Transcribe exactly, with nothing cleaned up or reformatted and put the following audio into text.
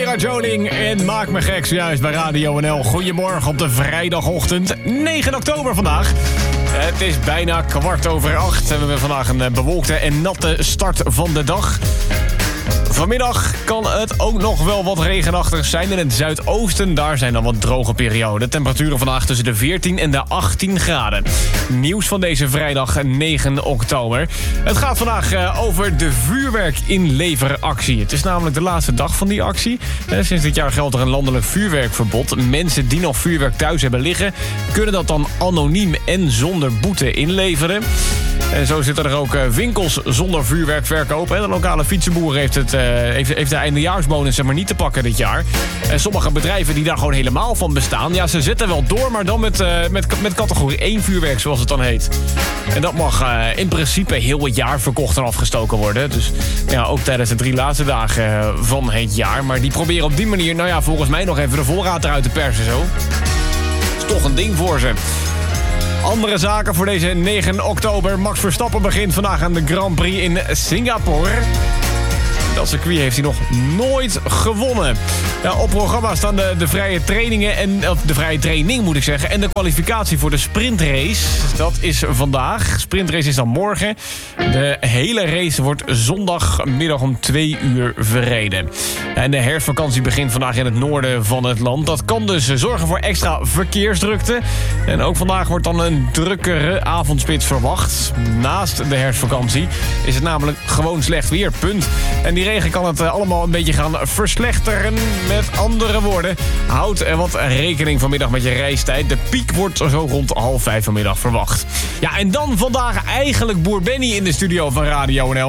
Gerard Joling en Maak me gek zojuist bij Radio N L. Goedemorgen op de vrijdagochtend, negen oktober vandaag. Het is bijna kwart over acht. We hebben vandaag een bewolkte en natte start van de dag. Vanmiddag kan het ook nog wel wat regenachtig zijn in het zuidoosten. Daar zijn dan wat droge perioden. Temperaturen vandaag tussen de veertien en de achttien graden. Nieuws van deze vrijdag negen oktober. Het gaat vandaag uh, over de vuurwerkinleveractie. Het is namelijk de laatste dag van die actie. Uh, sinds dit jaar geldt er een landelijk vuurwerkverbod. Mensen die nog vuurwerk thuis hebben liggen, kunnen dat dan anoniem en zonder boete inleveren. En zo zitten er ook winkels zonder vuurwerk verkopen. De lokale fietsenboer heeft, het, uh, heeft, heeft de eindejaarsbonus zeg maar niet te pakken dit jaar. En sommige bedrijven die daar gewoon helemaal van bestaan, ja, ze zetten wel door, maar dan met, uh, met, met categorie één vuurwerk, zoals het dan heet. En dat mag uh, in principe heel het jaar verkocht en afgestoken worden. Dus ja, ook tijdens de drie laatste dagen van het jaar. Maar die proberen op die manier, nou ja, volgens mij nog even de voorraad eruit te persen zo. Dat is toch een ding voor ze. Andere zaken voor deze negen oktober. Max Verstappen begint vandaag aan de Grand Prix in Singapore. Dat circuit heeft hij nog nooit gewonnen. Ja, op programma staan de, de vrije trainingen en of de vrije training moet ik zeggen. En de kwalificatie voor de sprintrace. Dat is vandaag. Sprintrace is dan morgen. De hele race wordt zondagmiddag om twee uur verreden. En de herfstvakantie begint vandaag in het noorden van het land. Dat kan dus zorgen voor extra verkeersdrukte. En ook vandaag wordt dan een drukkere avondspits verwacht. Naast de herfstvakantie is het namelijk gewoon slecht weer. Punt. En die regen kan het allemaal een beetje gaan verslechteren. Met andere woorden, houd er wat rekening vanmiddag met je reistijd. De piek wordt zo rond half vijf vanmiddag verwacht. Ja, en dan vandaag eigenlijk Boer Benny in de studio van Radio N L.